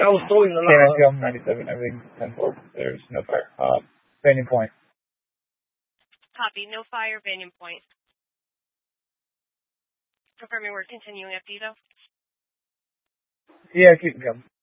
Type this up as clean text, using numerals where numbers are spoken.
I was throwing a lot. KNSCM 97, everything's 10-4. There's no fire. Banyan Point. Copy. No fire, Banyan Point. Confirming we're continuing FD, though? Yeah, keep going.